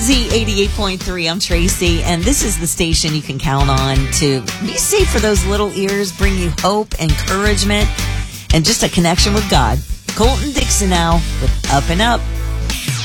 Z88.3, I'm Tracy, and this is the station you can count on to be safe for those little ears, bring you hope, encouragement, and just a connection with God. Colton Dixon now with Up and Up.